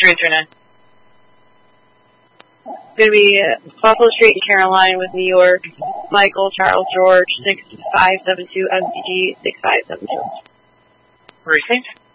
3839. Going to be Buffalo Street in Caroline with New York, Michael Charles George, 6572, MCG 6572. Received.